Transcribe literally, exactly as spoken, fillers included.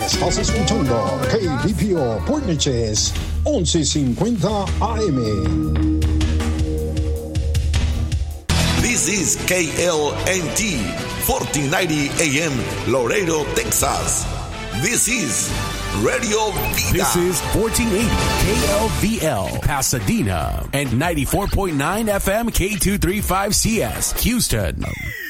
Estás escuchando K B P O Port Neches once cincuenta A M. This is K L N T fourteen ninety A M Laredo, Texas. This is Radio Vida. This is fourteen eighty K L V L Pasadena and ninety-four point nine F M K two thirty-five C S Houston.